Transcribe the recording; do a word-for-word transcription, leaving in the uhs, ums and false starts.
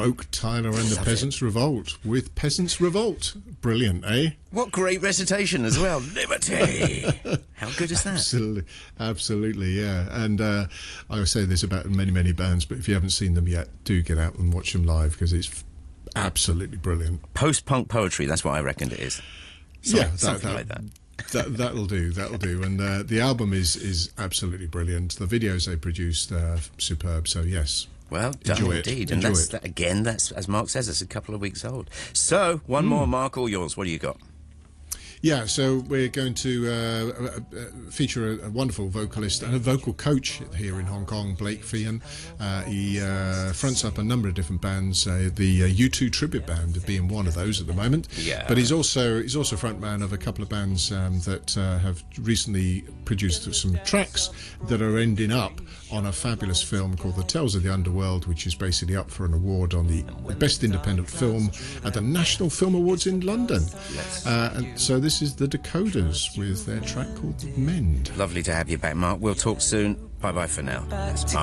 Oak, Tyler and the Peasants' Revolt with Peasants' Revolt. Brilliant, eh? What great recitation as well. Liberty! How good is that? Absolutely, absolutely, yeah. And uh, I say this about many, many bands, but if you haven't seen them yet, do get out and watch them live because it's absolutely brilliant. Post-punk poetry, that's what I reckoned it is. Some, yeah, that, something that, like that. that that'll do. That'll do. And uh, the album is is absolutely brilliant. The videos they produced are superb. So yes. Well, done Enjoy indeed. it. And Enjoy that's it. that, again, that's as Mark says, it's a couple of weeks old. So one mm. more, Mark, all yours. What do you got? Yeah, so we're going to uh, uh, feature a, a wonderful vocalist and a vocal coach here in Hong Kong, Blake Fian. Uh, he uh, fronts up a number of different bands, uh, the uh, U two tribute band being one of those at the moment. Yeah. But he's also he's also frontman of a couple of bands um, that uh, have recently produced some tracks that are ending up on a fabulous film called The Tales of the Underworld, which is basically up for an award on the Best Independent Film at the National Film Awards in London. Yes. Uh, and so this is the Decoders with their track called Mend. Lovely to have you back, Mark. We'll talk soon. Bye-bye for now. That's Mark.